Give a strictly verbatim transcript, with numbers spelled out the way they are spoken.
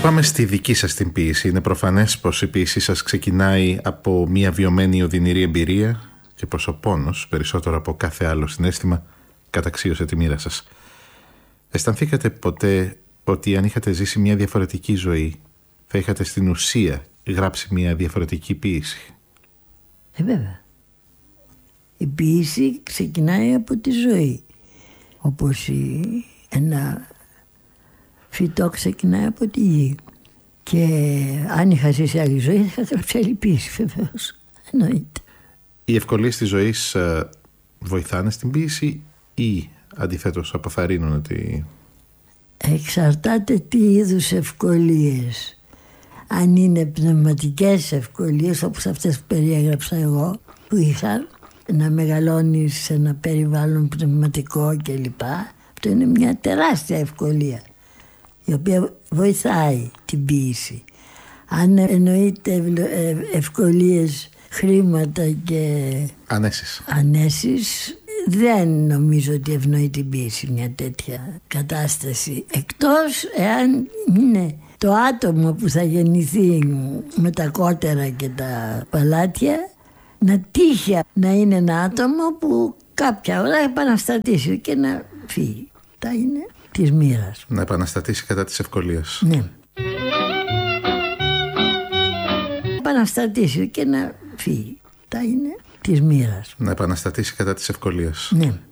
πάμε στη δική σας την ποίηση. Είναι προφανές πως η ποίησή σας ξεκινάει από μια βιωμένη οδυνηρή εμπειρία και πως ο πόνος, περισσότερο από κάθε άλλο συναίσθημα, καταξίωσε τη μοίρα σας. Αισθανθήκατε ποτέ ότι αν είχατε ζήσει μια διαφορετική ζωή, θα είχατε στην ουσία γράψει μια διαφορετική ποίηση? Ε, βέβαια. Η ποίηση ξεκινάει από τη ζωή. Όπως η... ένα φυτό ξεκινάει από τη γη. Και αν είχα ζήσει άλλη ζωή, θα γράψει άλλη ποίηση, βεβαίως. Εννοείται. Οι ευκολίες της ζωής ε, βοηθάνε στην ποίηση ή αντιθέτως αποθαρρύνουν τη... Εξαρτάται τι είδους ευκολίες. Αν είναι πνευματικές ευκολίες, όπως αυτές που περιέγραψα εγώ, που είχα, να μεγαλώνεις σε ένα περιβάλλον πνευματικό κλπ. Αυτό είναι μια τεράστια ευκολία, η οποία βοηθάει την ποίηση. Αν εννοείται ευκολίες, χρήματα και ανέσεις, ανέσεις, δεν νομίζω ότι ευνοεί την ποίηση μια τέτοια κατάσταση. Εκτός εάν είναι το άτομο που θα γεννηθεί με τα κότερα και τα παλάτια, να τύχει να είναι ένα άτομο που κάποια ώρα επαναστατήσει και να φύγει. Τα είναι της μοίρας. Να επαναστατήσει κατά της ευκολίας. Ναι. Επαναστατήσει και να φύγει. Τα είναι της μοίρας. Να επαναστατήσει κατά της ευκολίας. Ναι.